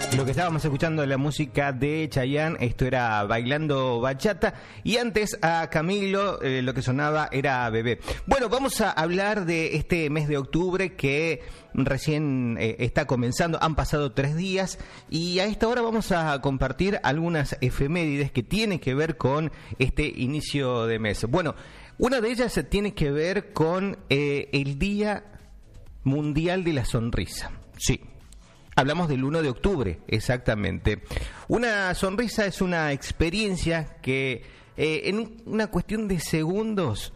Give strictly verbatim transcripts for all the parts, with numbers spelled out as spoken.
Lo que estábamos escuchando la música de Chayanne, esto era Bailando Bachata, y antes a Camilo eh, lo que sonaba era Bebé. Bueno, vamos a hablar de este mes de octubre que recién eh, está comenzando, han pasado tres días y a esta hora vamos a compartir algunas efemérides que tienen que ver con este inicio de mes. Bueno, una de ellas tiene que ver con eh, el Día Mundial de la Sonrisa. Sí. Hablamos del uno de octubre, exactamente. Una sonrisa es una experiencia que eh, en una cuestión de segundos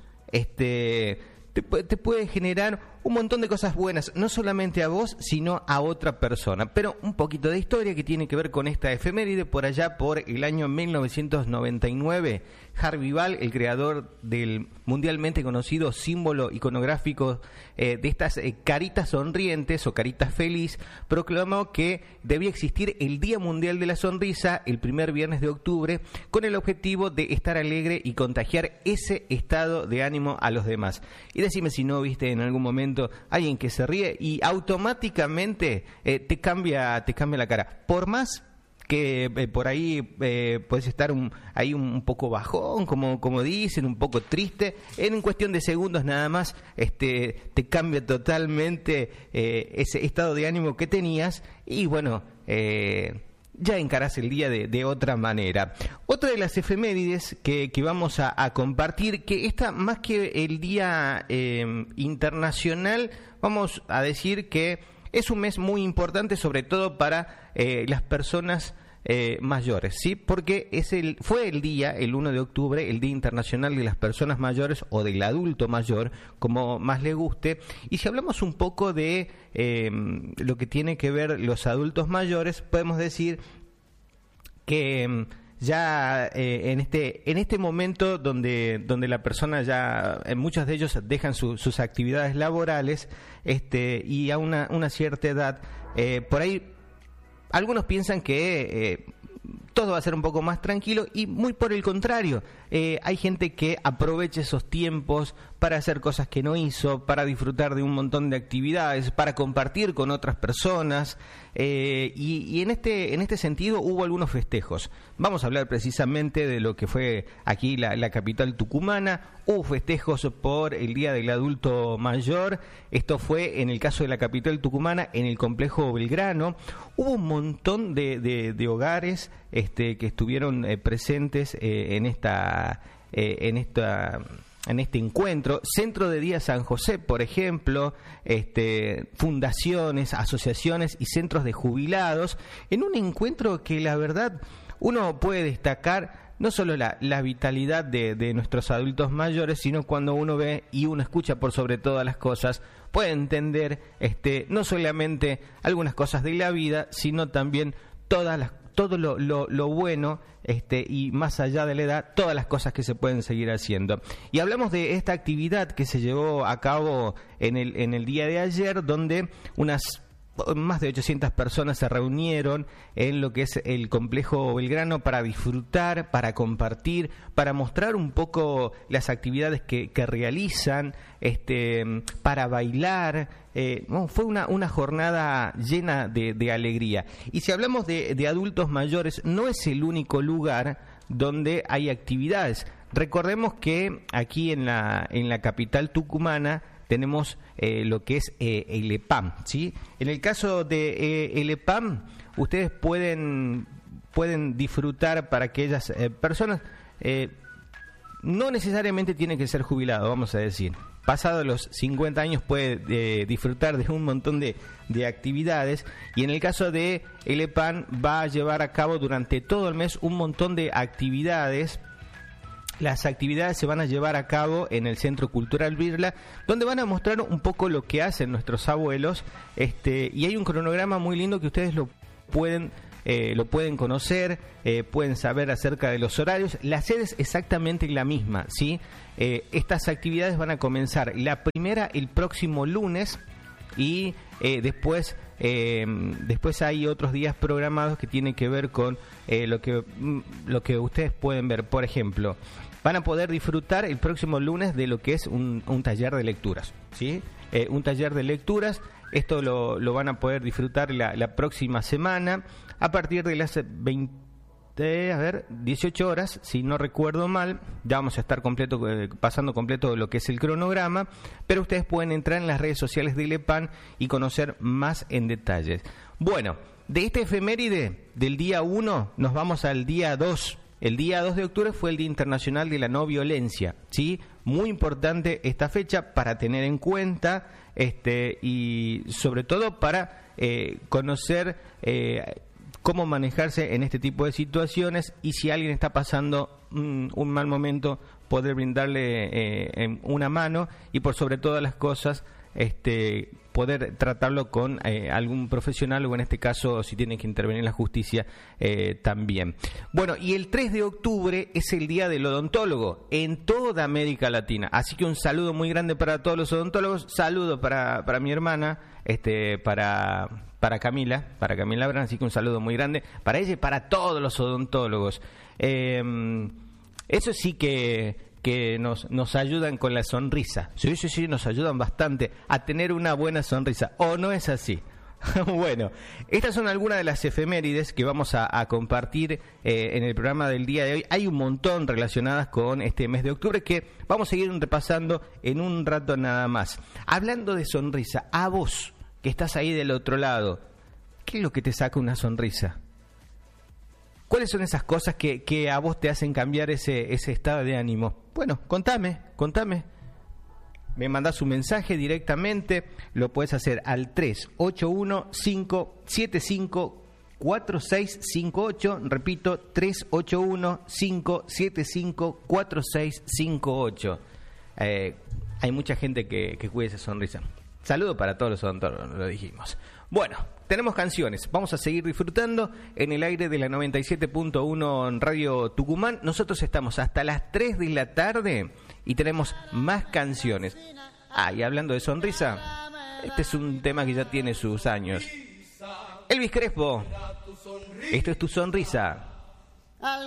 este, te, te puede generar un montón de cosas buenas, no solamente a vos, sino a otra persona. Pero un poquito de historia que tiene que ver con esta efeméride. Por allá por el año mil novecientos noventa y nueve, Harvey Ball, el creador del mundialmente conocido símbolo iconográfico eh, de estas eh, caritas sonrientes o caritas feliz, proclamó que debía existir el Día Mundial de la Sonrisa el primer viernes de octubre con el objetivo de estar alegre y contagiar ese estado de ánimo a los demás. Y decime si no viste en algún momento alguien que se ríe y automáticamente eh, te cambia te cambia la cara. Por más que eh, por ahí eh, puedes estar un, ahí un, un poco bajón, como, como dicen, un poco triste, en cuestión de segundos nada más este, te cambia totalmente eh, ese estado de ánimo que tenías y bueno, eh, ya encarás el día de, de otra manera. Otra de las efemérides que, que vamos a, a compartir, que esta más que el día eh, internacional, vamos a decir que es un mes muy importante, sobre todo para eh, las personas eh, mayores, ¿sí? Porque es el, fue el día, el uno de octubre, el Día Internacional de las Personas Mayores o del Adulto Mayor, como más le guste. Y si hablamos un poco de eh, lo que tiene que ver los adultos mayores, podemos decir que ya eh, en este en este momento donde donde la persona ya, eh, muchos de ellos dejan su, sus actividades laborales este y a una, una cierta edad, eh, por ahí algunos piensan que eh, todo va a ser un poco más tranquilo y muy por el contrario, eh, hay gente que aprovecha esos tiempos para hacer cosas que no hizo, para disfrutar de un montón de actividades, para compartir con otras personas eh, y, y en este en este sentido hubo algunos festejos. Vamos a hablar precisamente de lo que fue aquí la, la capital tucumana. Hubo festejos por el Día del Adulto Mayor. Esto fue en el caso de la capital tucumana, en el complejo Belgrano. Hubo un montón de, de, de hogares este, que estuvieron eh, presentes eh, en esta eh, en esta en este encuentro. Centro de Día San José, por ejemplo, este, fundaciones, asociaciones y centros de jubilados, en un encuentro que la verdad uno puede destacar no solo la, la vitalidad de, de nuestros adultos mayores, sino cuando uno ve y uno escucha por sobre todas las cosas, puede entender este, no solamente algunas cosas de la vida, sino también todas las todo lo, lo, lo bueno este, y más allá de la edad, todas las cosas que se pueden seguir haciendo. Y hablamos de esta actividad que se llevó a cabo en el, en el día de ayer, donde unas más de ochocientas personas se reunieron en lo que es el complejo Belgrano para disfrutar, para compartir, para mostrar un poco las actividades que, que realizan, este, para bailar. Eh, no, fue una, una jornada llena de, de alegría. Y si hablamos de, de adultos mayores, no es el único lugar donde hay actividades. Recordemos que aquí en la, en la capital tucumana tenemos eh, lo que es eh, el E P A M, ¿sí? En el caso de eh, el E P A M, ustedes pueden pueden disfrutar para aquellas eh, personas, eh, no necesariamente tiene que ser jubilado, vamos a decir. Pasado los cincuenta años puede eh, disfrutar de un montón de, de actividades, y en el caso de el E P A M va a llevar a cabo durante todo el mes un montón de actividades. Las actividades se van a llevar a cabo en el Centro Cultural Birla, donde van a mostrar un poco lo que hacen nuestros abuelos, este, y hay un cronograma muy lindo que ustedes lo pueden eh, lo pueden conocer, eh, pueden saber acerca de los horarios. La sede es exactamente la misma, ¿sí? Eh, estas actividades van a comenzar la primera el próximo lunes y eh, después eh, después hay otros días programados que tienen que ver con eh, lo que lo que ustedes pueden ver. Por ejemplo, van a poder disfrutar el próximo lunes de lo que es un, un taller de lecturas, ¿sí? Eh, un taller de lecturas Esto lo, lo van a poder disfrutar la, la próxima semana a partir de las veinte, a ver, dieciocho horas, si no recuerdo mal. Ya vamos a estar completo, eh, pasando completo lo que es el cronograma, pero ustedes pueden entrar en las redes sociales de Ilepan y conocer más en detalles. Bueno, de este efeméride del día uno nos vamos al día dos. El día dos de octubre fue el Día Internacional de la No Violencia, ¿sí? Muy importante esta fecha para tener en cuenta, este y sobre todo para eh, conocer eh, cómo manejarse en este tipo de situaciones, y si alguien está pasando mm, un mal momento, poder brindarle eh, una mano, y por sobre todas las cosas, este poder tratarlo con eh, algún profesional, o en este caso, si tiene que intervenir la justicia, eh, también. Bueno, y el tres de octubre es el Día del Odontólogo en toda América Latina, así que un saludo muy grande para todos los odontólogos, saludo para, para mi hermana, este para, para Camila, para Camila Brand, así que un saludo muy grande para ella y para todos los odontólogos. Eh, eso sí que... que nos, nos ayudan con la sonrisa. Sí, sí, sí, nos ayudan bastante a tener una buena sonrisa. ¿O no es así? Bueno, estas son algunas de las efemérides que vamos a, a compartir eh, en el programa del día de hoy. Hay un montón relacionadas con este mes de octubre que vamos a seguir repasando en un rato nada más. Hablando de sonrisa, a vos que estás ahí del otro lado, ¿qué es lo que te saca una sonrisa? ¿Cuáles son esas cosas que, que a vos te hacen cambiar ese, ese estado de ánimo? Bueno, contame, contame. Me mandás un mensaje directamente, lo puedes hacer al tres ocho uno, cinco siete cinco, cuatro seis cinco ocho, repito, tres ocho uno, cinco siete cinco, cuatro seis cinco ocho. Eh, hay mucha gente que, que cuida esa sonrisa. Saludo para todos los odontólogos, lo dijimos. Bueno, tenemos canciones, vamos a seguir disfrutando en el aire de la noventa y siete punto uno en Radio Tucumán. Nosotros estamos hasta las tres de la tarde y tenemos más canciones. Ah, y hablando de sonrisa, este es un tema que ya tiene sus años. Elvis Crespo, esto es Tu Sonrisa.